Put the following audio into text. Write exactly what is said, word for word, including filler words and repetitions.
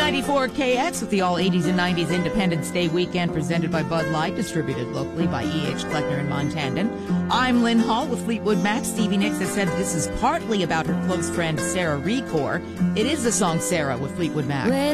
ninety-four K X with the all eighties and nineties Independence Day weekend presented by Bud Light, distributed locally by E H. Kleckner and Montandon. I'm Lynn Hall with Fleetwood Mac. Stevie Nicks has said this is partly about her close friend Sarah Recor. It is the song Sarah with Fleetwood Mac.